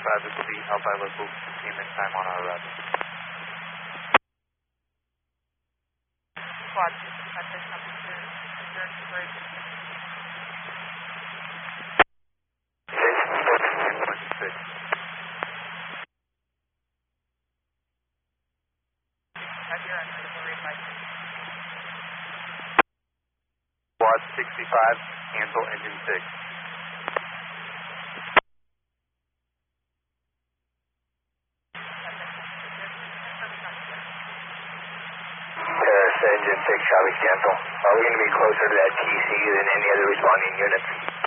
this will be Alpha local containment time on our route. Squad 65, there's something to reserve the break. Have your engine break by Squad 65, cancel engine 6. Engine 6, Charlie, cancel. Are we going to be closer to that TC than any other responding units?